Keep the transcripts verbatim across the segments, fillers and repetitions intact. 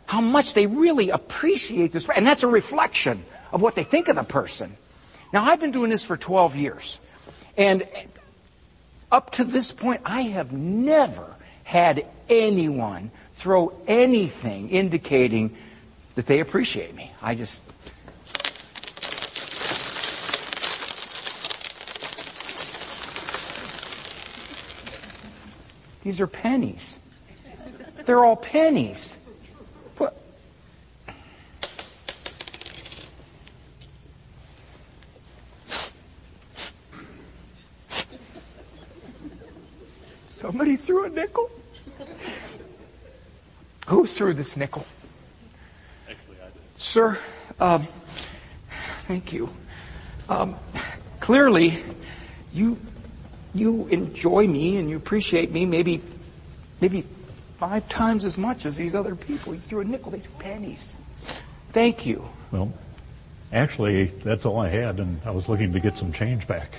how much they really appreciate this. And that's a reflection of what they think of the person. Now, I've been doing this for twelve years. And up to this point, I have never had anyone throw anything indicating that they appreciate me. I just... These are pennies. They're all pennies. What? Somebody threw a nickel? Who threw this nickel? Actually, I did. Sir, um, thank you. Um, clearly, you you enjoy me and you appreciate me maybe maybe five times as much as these other people. You threw a nickel, they threw pennies. Thank you. Well, actually, that's all I had, and I was looking to get some change back.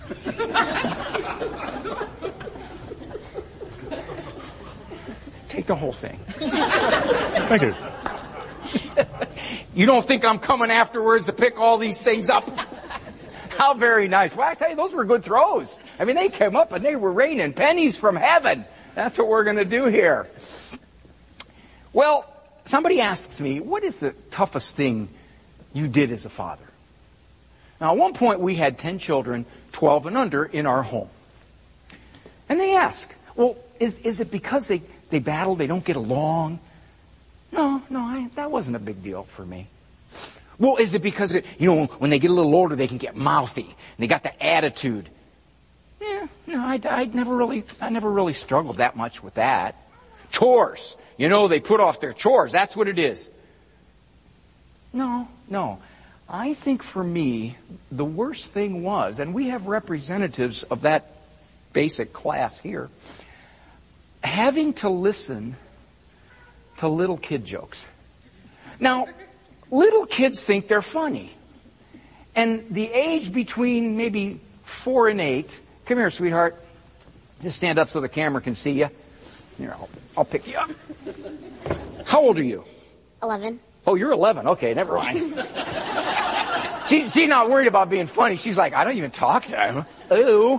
Take the whole thing. Thank you. You don't think I'm coming afterwards to pick all these things up? How very nice. Well, I tell you, those were good throws. I mean, they came up and they were raining pennies from heaven. That's what we're going to do here. Well, somebody asks me, what is the toughest thing you did as a father? Now, at one point, we had ten children, twelve and under, in our home. And they ask, well, is, is it because they, they battle, they don't get along? No, no, I, that wasn't a big deal for me. Well, is it because, it, you know, when they get a little older, they can get mouthy, and they got the attitude? Yeah, no, I, I never really, I never really struggled that much with that. Chores, you know, they put off their chores. That's what it is. No, no. I think for me, the worst thing was, and we have representatives of that basic class here, having to listen to little kid jokes. Now, little kids think they're funny. And the age between maybe four and eight, come here, sweetheart. Just stand up so the camera can see you. Here, I'll, I'll pick you up. How old are you? Eleven. Oh, you're eleven. Okay, never mind. she, she's not worried about being funny. She's like, I don't even talk to him. Ooh.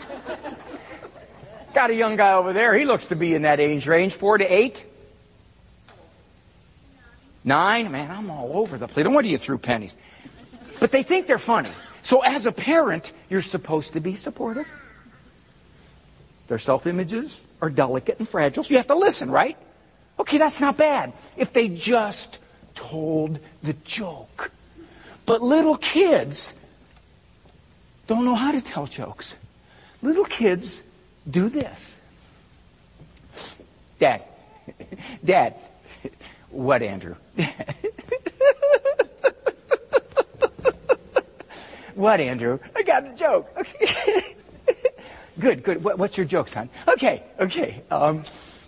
Got a young guy over there. He looks to be in that age range, four to eight. Nine? Man, I'm all over the place. No wonder you threw pennies. But they think they're funny. So as a parent, you're supposed to be supportive. Their self-images are delicate and fragile, so you have to listen, right? Okay, that's not bad. If they just told the joke. But little kids don't know how to tell jokes. Little kids do this. Dad. Dad. What, Andrew? What, Andrew? I got a joke. Okay. Good, good. What, what's your joke, son? Okay, okay. Um,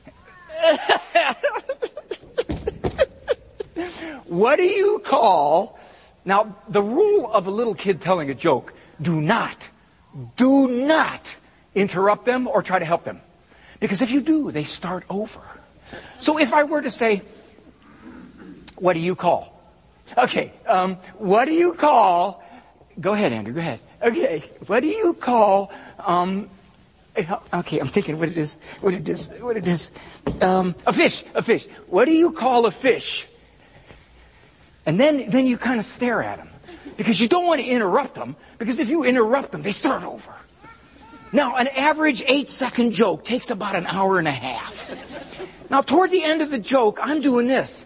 what do you call... Now, the rule of a little kid telling a joke, do not, do not interrupt them or try to help them. Because if you do, they start over. So if I were to say, what do you call? Okay, um, what do you call... Go ahead, Andrew, go ahead. Okay, what do you call... Um, okay, I'm thinking what it is, what it is, what it is. Um, a fish, a fish. What do you call a fish? And then, then you kind of stare at them. Because you don't want to interrupt them. Because if you interrupt them, they start over. Now, an average eight-second joke takes about an hour and a half. Now, toward the end of the joke, I'm doing this.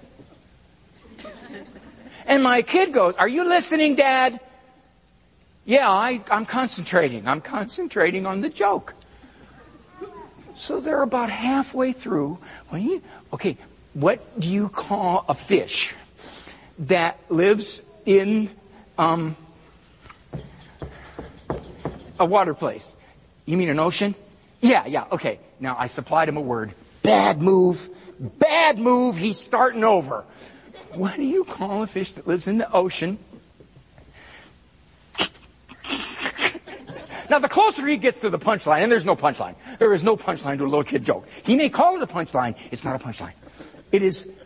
And my kid goes, are you listening, Dad? Yeah, I, I'm concentrating. I'm concentrating on the joke. So they're about halfway through. When you, okay, what do you call a fish that lives in um, a water place? You mean an ocean? Yeah, yeah, okay. Now, I supplied him a word. Bad move. Bad move. He's starting over. What do you call a fish that lives in the ocean? Now, the closer he gets to the punchline, and there's no punchline. There is no punchline to a little kid joke. He may call it a punchline. It's not a punchline. It is